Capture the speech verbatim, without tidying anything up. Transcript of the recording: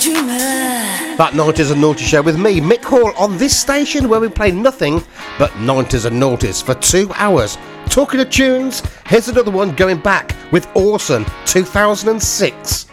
That nineties and Naughty show with me, Mick Hall, on this station where we play nothing but nineties and noughties for two hours. Talking of tunes, here's another one going back with Orson, two thousand six.